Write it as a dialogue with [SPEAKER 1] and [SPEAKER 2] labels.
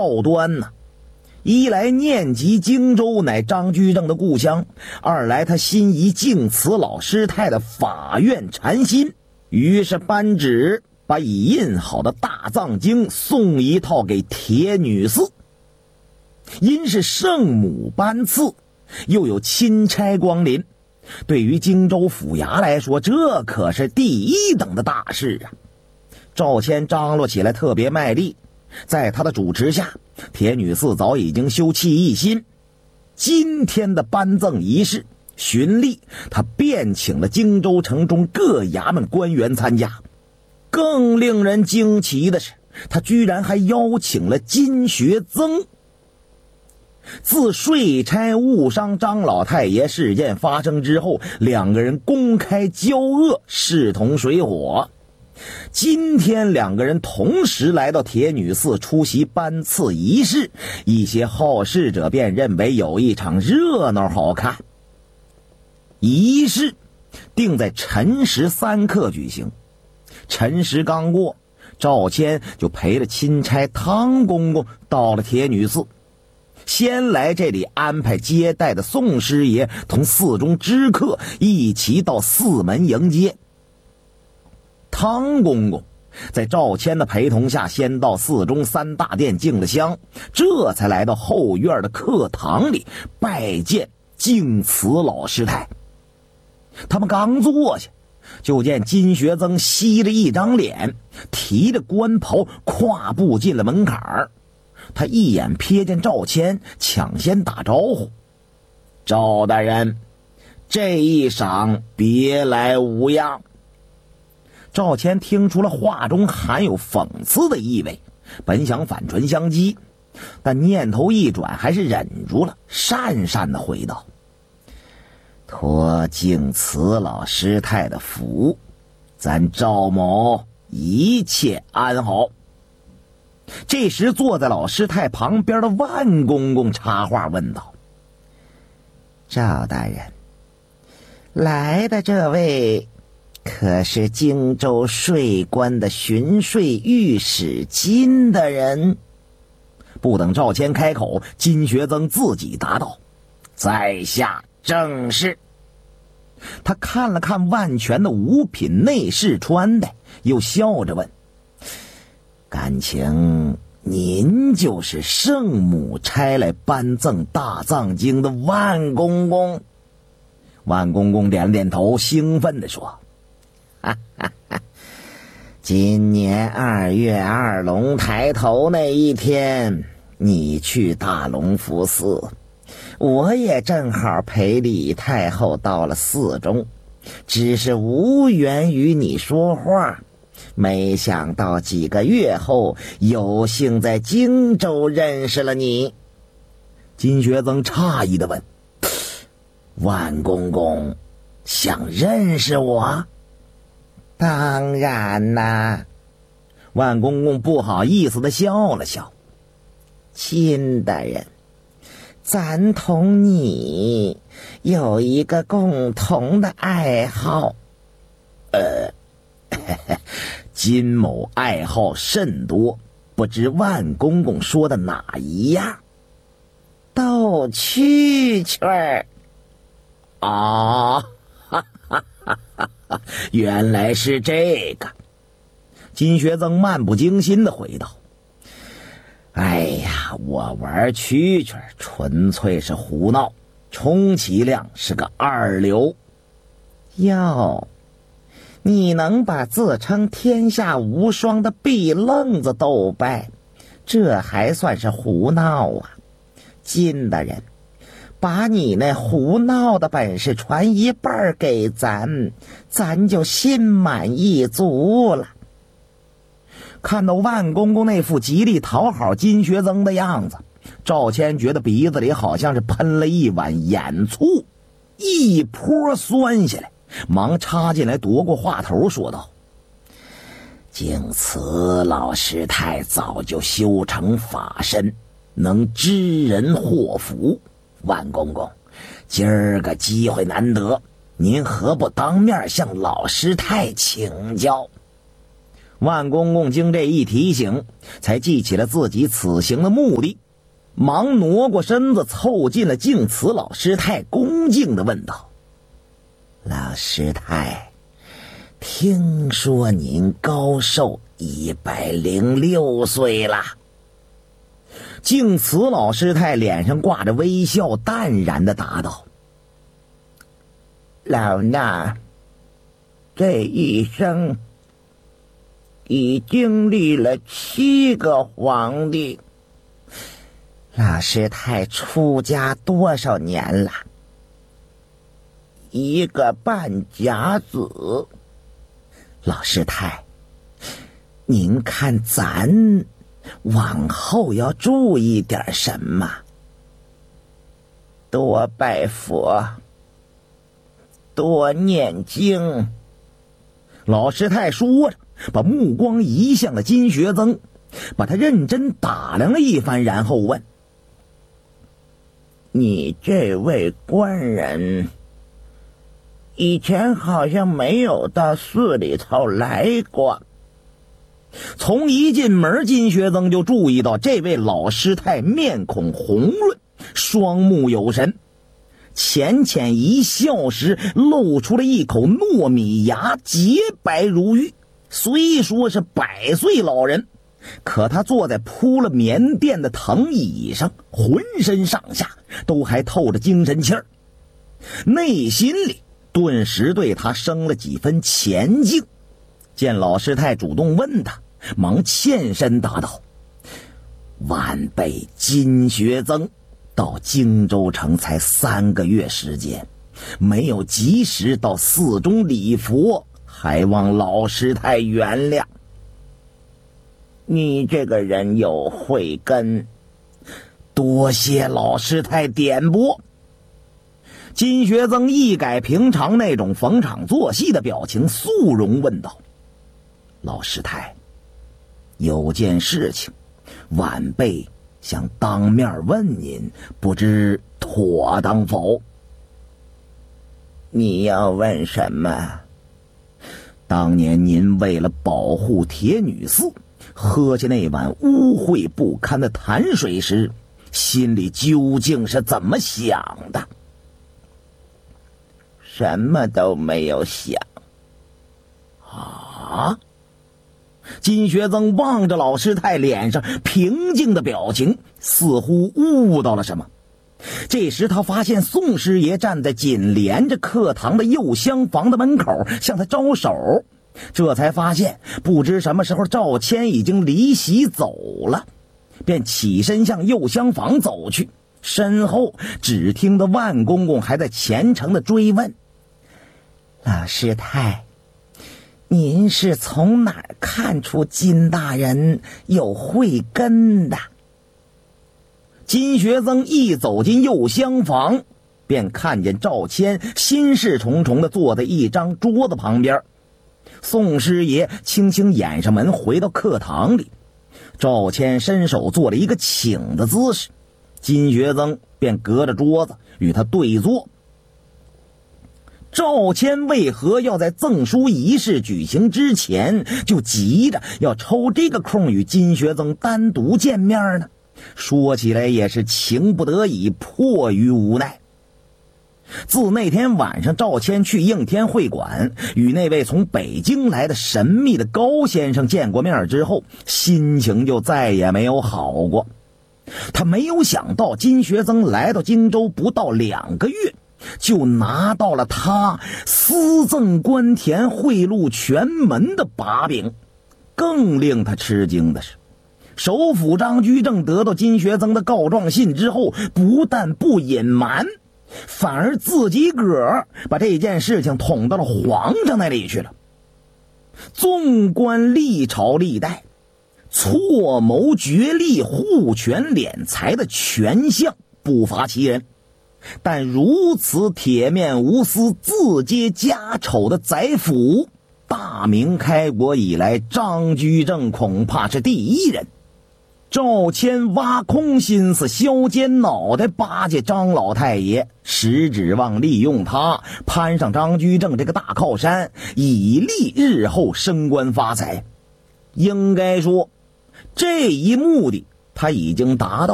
[SPEAKER 1] 赵端呢。一来念及荆州乃张居正的故乡，二来他心仪敬慈老师太的法院禅心，于是颁旨把已印好的大藏经送一套给铁女寺。因是圣母颁赐，又有钦差光临，对于荆州府衙来说，这可是第一等的大事啊。赵谦张罗起来特别卖力，在他的主持下，铁女寺早已经修葺一新。今天的颁赠仪式循例，他便请了荆州城中各衙门官员参加。更令人惊奇的是，他居然还邀请了金学曾。自税差误伤张老太爷事件发生之后，两个人公开交恶，势同水火。今天两个人同时来到铁女寺出席颁赐仪式，一些好事者便认为有一场热闹好看。仪式定在辰时3刻举行，辰时刚过，赵谦就陪着钦差汤公公到了铁女寺。先来这里安排接待的宋师爷同寺中知客一起到寺门迎接。汤公公在赵谦的陪同下，先到寺中3大殿敬了香，这才来到后院的课堂里拜见敬慈老师太。他们刚坐下，就见金学曾吸着一张脸，提着官袍跨步进了门槛儿。他一眼瞥见赵谦，抢先打招呼：“赵大人，这一晌别来无恙。”赵谦听出了话中含有讽刺的意味，本想反唇相讥，但念头一转，还是忍住了，讪讪地回道：“托敬慈老师太的福，咱赵某一切安好。”这时坐在老师太旁边的万公公插话问道：“赵大人，来的这位可是荆州税关的巡税御史金大人？”不等赵谦开口，金学曾自己答道：“在下正是。”他看了看万全的五品内侍穿戴，又笑着问：“感情您就是圣母差来颁赠大藏经的万公公？”万公公点了点头，兴奋地说：“哈哈哈，今年2月2龙抬头那一天，你去大隆福寺，我也正好陪李太后到了寺中，只是无缘与你说话。没想到几个月后，有幸在荆州认识了你。”金学曾诧异地问：“万公公想认识我？”“当然啦。”万公公不好意思地笑了笑：“金大人，咱同你有一个共同的爱好。”金某爱好甚多，不知万公公说的哪一样？”“斗蛐蛐儿。”“啊，哈哈哈哈，原来是这个。”金学曾漫不经心地回道：“哎呀，我玩蛐蛐纯粹是胡闹，充其量是个二流。”“哟，你能把自称天下无双的壁愣子斗败，这还算是胡闹啊？金大人，把你那胡闹的本事传一半给咱，咱就心满意足了。”看到万公公那副极力讨好金学曾的样子，赵谦觉得鼻子里好像是喷了一碗盐醋，一泼酸下来，忙插进来夺过话头说道：“敬慈老师太早就修成法身，能知人祸福。万公公，今儿个机会难得，您何不当面向老师太请教？” 万公公经这一提醒，才记起了自己此行的目的，忙挪过身子凑近了敬慈老师太，恭敬地问道：老师太，听说您高寿106岁了。敬慈老师太脸上挂着微笑，淡然地答道：老衲这一生已经历了7个皇帝。老师太出家多少年了？1个半甲子。老师太，您看咱往后要注意点什么？多拜佛，多念经。老师太说着，把目光移向了金学曾，把他认真打量了一番，然后问：你这位官人以前好像没有到寺里头来过。从一进门，金学曾就注意到这位老师太面孔红润，双目有神，浅浅一笑时露出了一口糯米牙，洁白如玉。虽说是100岁老人，可他坐在铺了棉垫的藤椅上，浑身上下都还透着精神气儿，内心里顿时对他生了几分前敬。见老师太主动问他，忙欠身答道：晚辈金学曾到荆州城才3个月时间，没有及时到寺中礼佛，还望老师太原谅。你这个人有慧根，多谢老师太点拨。金学曾一改平常那种逢场作戏的表情，肃容问道：老师太，有件事情晚辈想当面问您，不知妥当否？你要问什么？当年您为了保护铁女寺，喝下那碗污秽不堪的潭水时，心里究竟是怎么想的？什么都没有想。啊？金学曾望着老师太脸上平静的表情，似乎悟到了什么。这时他发现宋师爷站在紧连着课堂的右厢房的门口，向他招手，这才发现不知什么时候赵谦已经离席走了，便起身向右厢房走去。身后只听得万公公还在虔诚地追问：老师太，您是从哪儿看出金大人有慧根的？金学曾一走进右厢房，便看见赵谦心事重重地坐在一张桌子旁边。宋师爷轻轻掩上门，回到课堂里。赵谦伸手做了一个请的姿势，金学曾便隔着桌子与他对坐。赵谦为何要在赠书仪式举行之前就急着要抽这个空与金学曾单独见面呢？说起来也是情不得已，迫于无奈。自那天晚上赵谦去应天会馆与那位从北京来的神秘的高先生见过面之后，心情就再也没有好过。他没有想到金学曾来到荆州不到2个月，就拿到了他私赠官田贿赂全门的把柄。更令他吃惊的是，首辅张居正得到金学曾的告状信之后，不但不隐瞒，反而自己个儿把这件事情捅到了皇上那里去了。纵观历朝历代，错谋角力、护权敛财的权相不乏其人，但如此铁面无私、自揭家丑的宰辅，大明开国以来张居正恐怕是第一人。赵谦挖空心思削尖脑袋巴结张老太爷，实指望利用他攀上张居正这个大靠山，以利日后升官发财。 应该说，这一目的他已经达到。